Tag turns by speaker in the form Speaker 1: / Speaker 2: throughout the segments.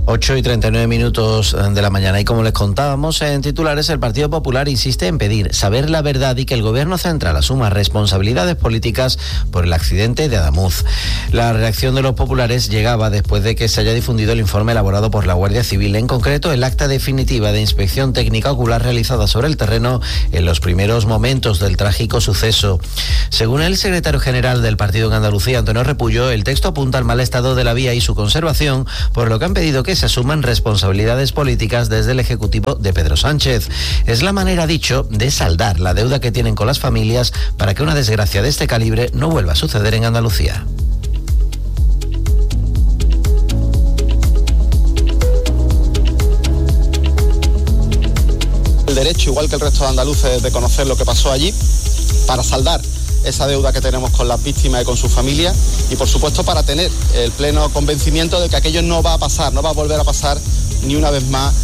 Speaker 1: 8:39 de la mañana, y como les contábamos en titulares, el Partido Popular insiste en pedir saber la verdad y que el Gobierno central asuma responsabilidades políticas por el accidente de Adamuz. La reacción de los populares llegaba después de que se haya difundido el informe elaborado por la Guardia Civil, en concreto el acta definitiva de inspección técnica ocular realizada sobre el terreno en los primeros momentos del trágico suceso. Según el secretario general del partido en Andalucía, Antonio Repullo, el texto apunta al mal estado de la vía y su conservación, por lo que han pedido que se asuman responsabilidades políticas desde el Ejecutivo de Pedro Sánchez. Es la manera, ha dicho, de saldar la deuda que tienen con las familias para que una desgracia de este calibre no vuelva a suceder en Andalucía.
Speaker 2: El derecho, igual que el resto de andaluces, de conocer lo que pasó allí, para saldar esa deuda que tenemos con las víctimas y con sus familias, y por supuesto para tener el pleno convencimiento de que aquello no va a pasar, no va a volver a pasar ni una vez más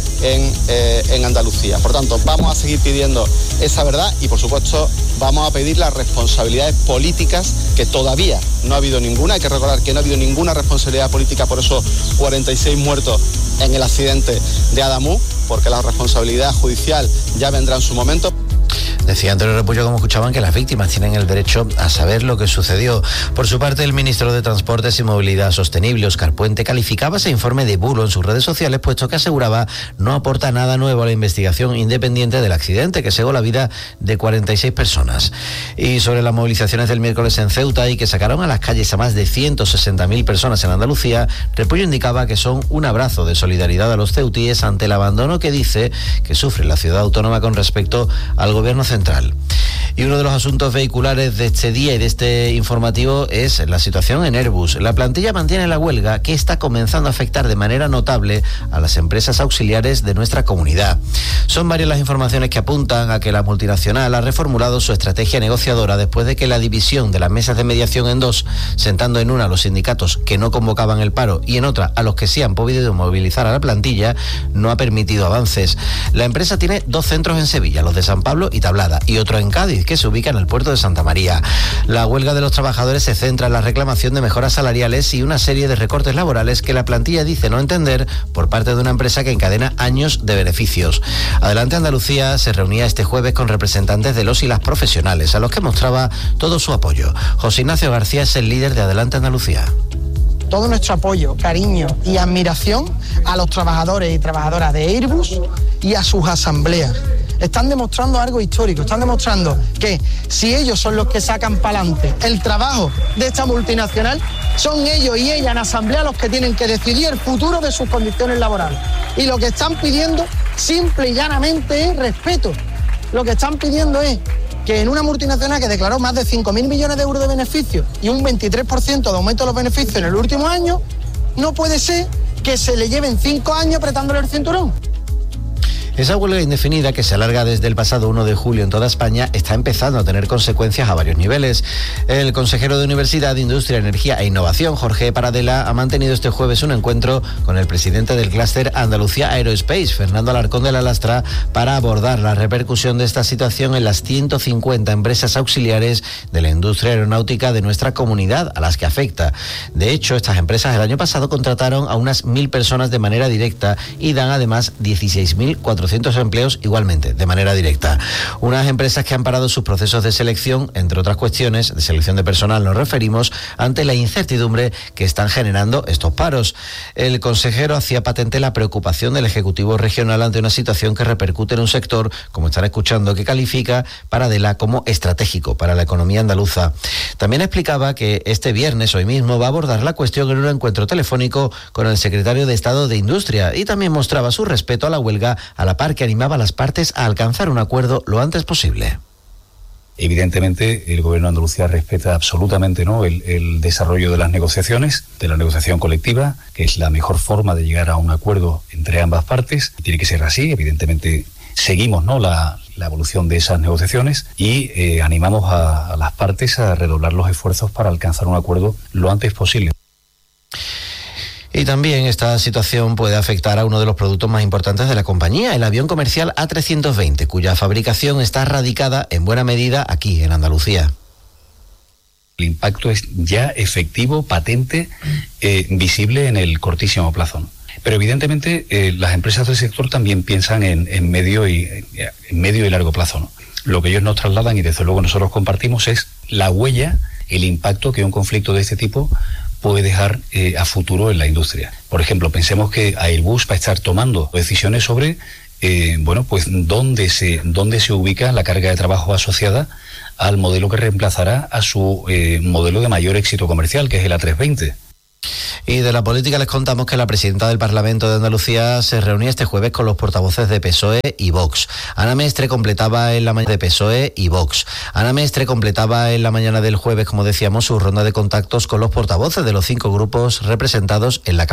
Speaker 2: en Andalucía. Por tanto, vamos a seguir pidiendo esa verdad y por supuesto vamos a pedir las responsabilidades políticas, que todavía no ha habido ninguna. Hay que recordar que no ha habido ninguna responsabilidad política por esos 46 muertos en el accidente de Adamuz, porque la responsabilidad judicial ya vendrá en su momento.
Speaker 1: Decía Antonio Repullo, como escuchaban, que las víctimas tienen el derecho a saber lo que sucedió. Por su parte, el ministro de Transportes y Movilidad Sostenible, Óscar Puente, calificaba ese informe de bulo en sus redes sociales, puesto que aseguraba no aporta nada nuevo a la investigación independiente del accidente que cegó la vida de 46 personas. Y sobre las movilizaciones del miércoles en Ceuta y que sacaron a las calles a más de 160.000 personas en Andalucía, Repullo indicaba que son un abrazo de solidaridad a los ceutíes ante el abandono que dice que sufre la ciudad autónoma con respecto al gobierno central. Y uno de los asuntos vehiculares de este día y de este informativo es la situación en Airbus. La plantilla mantiene la huelga, que está comenzando a afectar de manera notable a las empresas auxiliares de nuestra comunidad. Son varias las informaciones que apuntan a que la multinacional ha reformulado su estrategia negociadora después de que la división de las mesas de mediación en dos, sentando en una a los sindicatos que no convocaban el paro y en otra a los que sí han podido movilizar a la plantilla, no ha permitido avances. La empresa tiene 2 centros en Sevilla, los de San Pablo y Tablada, y otro en Cádiz, que se ubica en el puerto de Santa María. La huelga de los trabajadores se centra en la reclamación de mejoras salariales y una serie de recortes laborales que la plantilla dice no entender por parte de una empresa que encadena años de beneficios. Adelante Andalucía se reunía este jueves con representantes de los y las profesionales, a los que mostraba todo su apoyo. José Ignacio García es el líder de Adelante Andalucía.
Speaker 3: Todo nuestro apoyo, cariño y admiración a los trabajadores y trabajadoras de Airbus y a sus asambleas. Están demostrando algo histórico, están demostrando que si ellos son los que sacan para adelante el trabajo de esta multinacional, son ellos y ellas en asamblea los que tienen que decidir el futuro de sus condiciones laborales. Y lo que están pidiendo simple y llanamente es respeto. Lo que están pidiendo es que en una multinacional que declaró más de 5.000 millones de euros de beneficios y un 23% de aumento de los beneficios en el último año, no puede ser que se le lleven 5 años apretándole el cinturón.
Speaker 1: Esa huelga indefinida, que se alarga desde el pasado 1 de julio en toda España, está empezando a tener consecuencias a varios niveles. El consejero de Universidad, Industria, Energía e Innovación, Jorge Paradela, ha mantenido este jueves un encuentro con el presidente del clúster Andalucía Aerospace, Fernando Alarcón de la Lastra, para abordar la repercusión de esta situación en las 150 empresas auxiliares de la industria aeronáutica de nuestra comunidad, a las que afecta. De hecho, estas empresas el año pasado contrataron a unas 1.000 personas de manera directa y dan además 16.400 empleos igualmente de manera directa. Unas empresas que han parado sus procesos de selección, entre otras cuestiones, de selección de personal nos referimos, ante la incertidumbre que están generando estos paros. El consejero hacía patente la preocupación del Ejecutivo regional ante una situación que repercute en un sector, como están escuchando, que califica Paradela como estratégico para la economía andaluza. También explicaba que este viernes, hoy mismo, va a abordar la cuestión en un encuentro telefónico con el secretario de Estado de Industria, y también mostraba su respeto a la huelga, a la par que animaba a las partes a alcanzar un acuerdo lo antes posible.
Speaker 4: Evidentemente, el Gobierno de Andalucía respeta absolutamente, ¿no?, el desarrollo de las negociaciones, de la negociación colectiva, que es la mejor forma de llegar a un acuerdo entre ambas partes. Tiene que ser así. Evidentemente, seguimos, ¿no?, la evolución de esas negociaciones y animamos a las partes a redoblar los esfuerzos para alcanzar un acuerdo lo antes posible.
Speaker 1: Y también esta situación puede afectar a uno de los productos más importantes de la compañía, el avión comercial A320, cuya fabricación está radicada en buena medida aquí, en Andalucía.
Speaker 4: El impacto es ya efectivo, patente, visible en el cortísimo plazo, ¿no? Pero evidentemente las empresas del sector también piensan en medio y largo plazo, ¿no? Lo que ellos nos trasladan, y desde luego nosotros compartimos, es la huella, el impacto que un conflicto de este tipo puede dejar a futuro en la industria. Por ejemplo, pensemos que Airbus va a estar tomando decisiones sobre pues dónde se ubica la carga de trabajo asociada al modelo que reemplazará a su modelo de mayor éxito comercial, que es el A320.
Speaker 1: Y de la política les contamos que la presidenta del Parlamento de Andalucía se reunía este jueves con los portavoces de PSOE y Vox. Ana Mestre completaba en la mañana del jueves, como decíamos, su ronda de contactos con los portavoces de los 5 grupos representados en la Cámara